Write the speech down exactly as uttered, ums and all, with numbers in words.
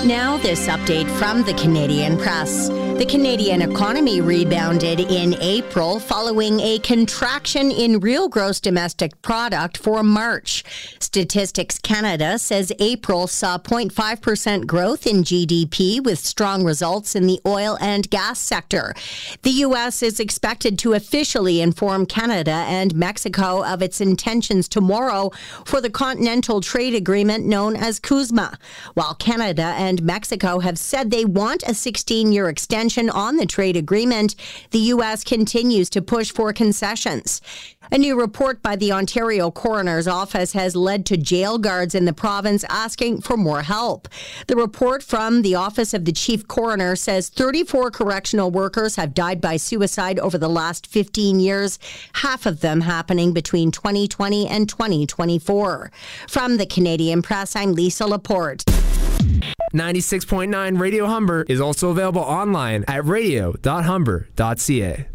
Now, this update from the Canadian Press. The Canadian economy rebounded in April following a contraction in real gross domestic product for March. Statistics Canada says April saw zero point five percent growth in G D P with strong results in the oil and gas sector. The U S is expected to officially inform Canada and Mexico of its intentions tomorrow for the Continental Trade Agreement known as CUSMA. While Canada and Mexico have said they want a sixteen-year extension on the trade agreement, the U S continues to push for concessions. A new report by the Ontario Coroner's Office has led to jail guards in the province asking for more help. The report from the Office of the Chief Coroner says thirty-four correctional workers have died by suicide over the last fifteen years, half of them happening between twenty twenty and twenty twenty-four. From the Canadian Press, I'm Lisa Laporte. ninety-six point nine Radio Humber is also available online at radio dot humber dot c a.